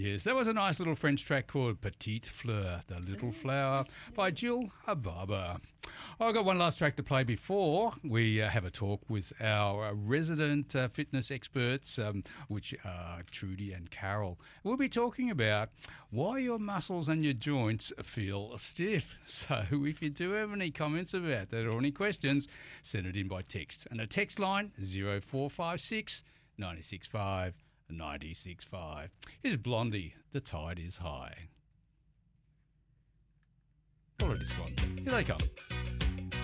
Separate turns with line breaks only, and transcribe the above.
Yes, that was a nice little French track called Petite Fleur, The Little Flower, by Jill Barber. I've got one last track to play before we have a talk with our resident fitness experts, which are Trudy and Carol. We'll be talking about why your muscles and your joints feel stiff. So if you do have any comments about that or any questions, send it in by text. And the text line, 0456 965 965. Here's Blondie, The Tide is High. Follow this one. Here they come.